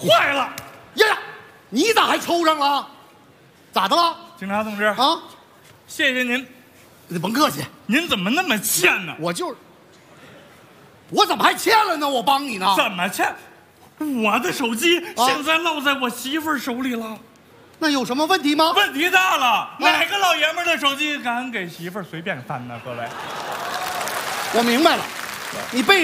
坏了！ 呀，你咋还抽上了？咋的了？ 警察同志啊， 谢谢您， 你甭客气， 您怎么那么欠呢？ 我怎么还欠了呢？我帮你呢。 怎么欠？我的手机现在落在我媳妇儿手里了。 那有什么问题吗？ 问题大了，哪个老爷们儿的手机敢给媳妇儿随便翻呢？各位， 我明白了，你被